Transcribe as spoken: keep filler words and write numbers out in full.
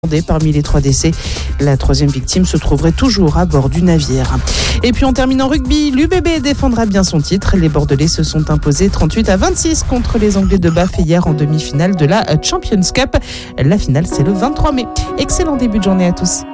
Parmi les trois décès, la troisième victime se trouverait toujours à bord du navire. Et puis on termine en rugby, l'U B B défendra bien son titre. Les Bordelais se sont imposés trente-huit à vingt-six contre les Anglais de Bath hier en demi-finale de la Champions Cup. La finale, c'est le vingt-trois mai. Excellent début de journée à tous.